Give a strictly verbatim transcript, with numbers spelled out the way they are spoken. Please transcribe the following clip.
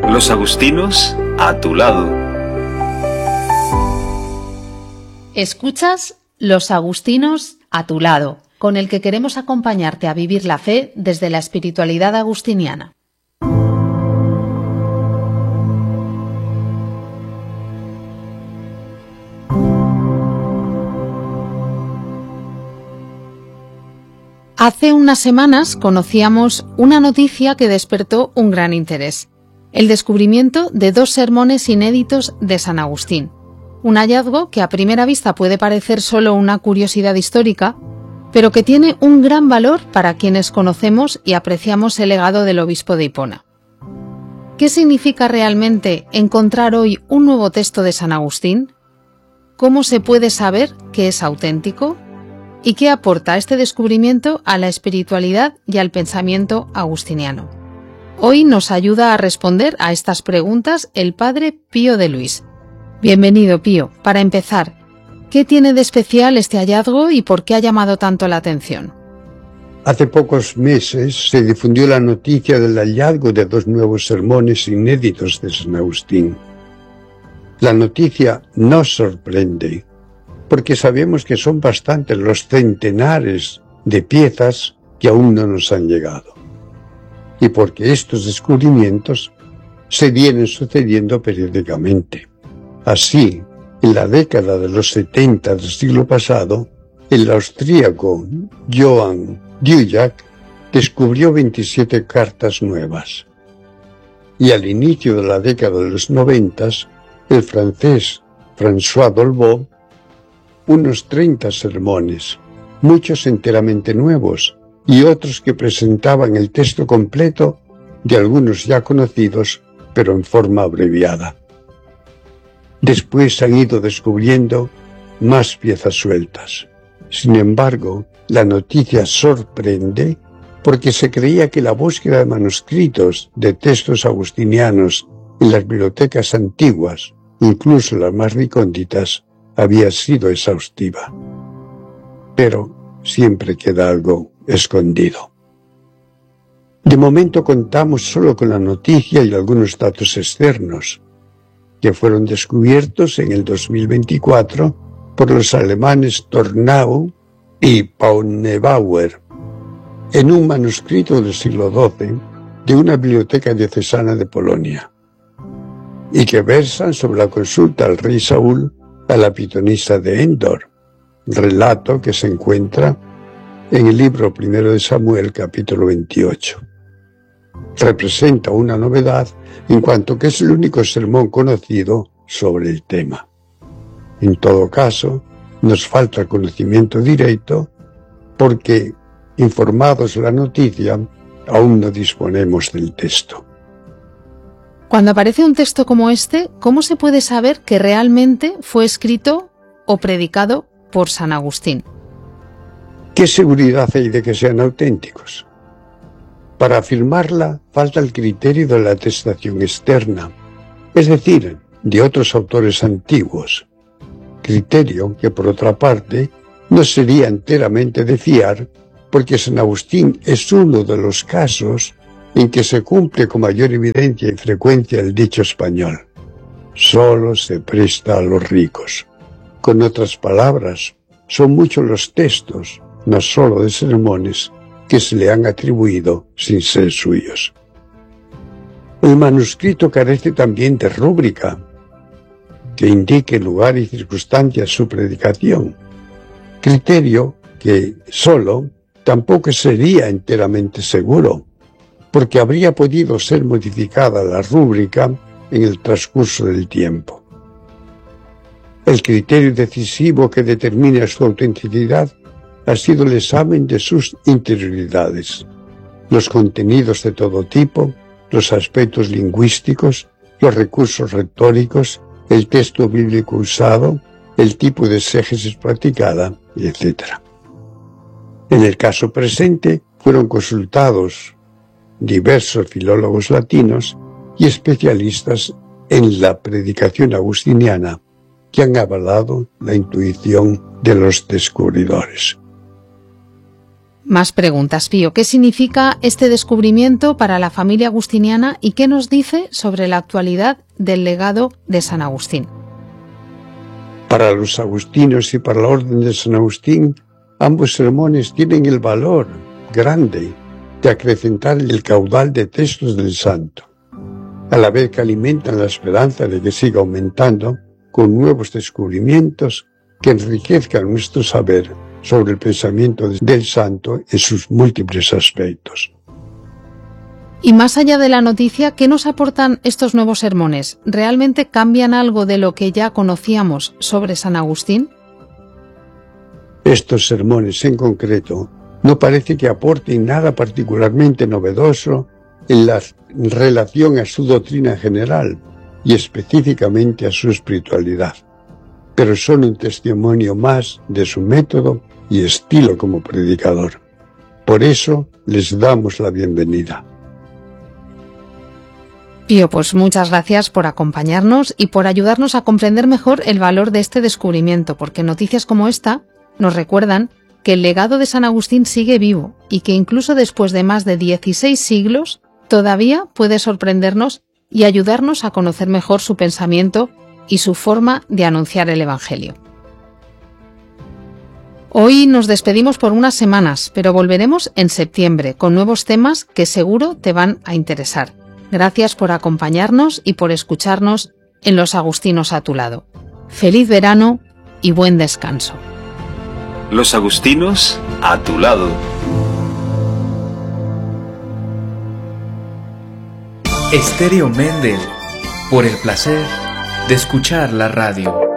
Los agustinos a tu lado. Escuchas Los agustinos a tu lado, con el que queremos acompañarte a vivir la fe desde la espiritualidad agustiniana. Hace unas semanas conocíamos una noticia que despertó un gran interés: el descubrimiento de dos sermones inéditos de San Agustín. Un hallazgo que a primera vista puede parecer solo una curiosidad histórica, pero que tiene un gran valor para quienes conocemos y apreciamos el legado del obispo de Hipona. ¿Qué significa realmente encontrar hoy un nuevo texto de San Agustín? ¿Cómo se puede saber que es auténtico? ¿Y qué aporta este descubrimiento a la espiritualidad y al pensamiento agustiniano? Hoy nos ayuda a responder a estas preguntas el padre Pío de Luis. Bienvenido, Pío. Para empezar, ¿qué tiene de especial este hallazgo y por qué ha llamado tanto la atención? Hace pocos meses se difundió la noticia del hallazgo de dos nuevos sermones inéditos de San Agustín. La noticia nos sorprende, porque sabemos que son bastantes los centenares de piezas que aún no nos han llegado, y porque estos descubrimientos se vienen sucediendo periódicamente. Así, en la década de los setenta del siglo pasado, el austríaco Johann Dvořák descubrió veintisiete cartas nuevas, y al inicio de la década de los noventas, el francés François Dolbeau unos treinta sermones, muchos enteramente nuevos y otros que presentaban el texto completo de algunos ya conocidos, pero en forma abreviada. Después han ido descubriendo más piezas sueltas. Sin embargo, la noticia sorprende porque se creía que la búsqueda de manuscritos de textos agustinianos en las bibliotecas antiguas, incluso las más recónditas, había sido exhaustiva. Pero siempre queda algo escondido. De momento contamos solo con la noticia y algunos datos externos, que fueron descubiertos en el dos mil veinticuatro por los alemanes Tornau y Paunebauer, en un manuscrito del siglo doce de una biblioteca diocesana de Polonia, y que versan sobre la consulta al rey Saúl a la pitonisa de Endor, relato que se encuentra en el libro primero de Samuel, capítulo veintiocho. Representa una novedad en cuanto que es el único sermón conocido sobre el tema. En todo caso, nos falta conocimiento directo porque, informados de la noticia, aún no disponemos del texto. Cuando aparece un texto como este, ¿cómo se puede saber que realmente fue escrito o predicado por San Agustín? ¿Qué seguridad hay de que sean auténticos? Para afirmarla falta el criterio de la atestación externa, es decir, de otros autores antiguos, criterio que por otra parte no sería enteramente de fiar, porque San Agustín es uno de los casos en que se cumple con mayor evidencia y frecuencia el dicho español: solo se presta a los ricos. Con otras palabras, son muchos los textos, no solo de sermones, que se le han atribuido sin ser suyos. El manuscrito carece también de rúbrica, que indique lugar y circunstancias de su predicación, criterio que solo tampoco sería enteramente seguro, porque habría podido ser modificada la rúbrica en el transcurso del tiempo. El criterio decisivo que determina su autenticidad ha sido el examen de sus interioridades, los contenidos de todo tipo, los aspectos lingüísticos, los recursos retóricos, el texto bíblico usado, el tipo de exégesis practicada, etcétera. En el caso presente, fueron consultados diversos filólogos latinos y especialistas en la predicación agustiniana que han avalado la intuición de los descubridores. Más preguntas, Pío. ¿Qué significa este descubrimiento para la familia agustiniana y qué nos dice sobre la actualidad del legado de San Agustín? Para los agustinos y para la Orden de San Agustín, ambos sermones tienen el valor grande de acrecentar el caudal de textos del santo, a la vez que alimentan la esperanza de que siga aumentando con nuevos descubrimientos que enriquezcan nuestro saber sobre el pensamiento del santo en sus múltiples aspectos. Y más allá de la noticia, ¿qué nos aportan estos nuevos sermones? ¿Realmente cambian algo de lo que ya conocíamos sobre San Agustín? Estos sermones en concreto no parece que aporten nada particularmente novedoso en la relación a su doctrina general y específicamente a su espiritualidad, pero son un testimonio más de su método y estilo como predicador. Por eso les damos la bienvenida. Pío, pues muchas gracias por acompañarnos y por ayudarnos a comprender mejor el valor de este descubrimiento, porque noticias como esta nos recuerdan que el legado de San Agustín sigue vivo y que incluso después de más de dieciséis siglos todavía puede sorprendernos y ayudarnos a conocer mejor su pensamiento y su forma de anunciar el Evangelio. Hoy nos despedimos por unas semanas, pero volveremos en septiembre con nuevos temas que seguro te van a interesar. Gracias por acompañarnos y por escucharnos en Los Agustinos a tu lado. Feliz verano y buen descanso. Los Agustinos a tu lado. Estéreo Mendel, por el placer de escuchar la radio.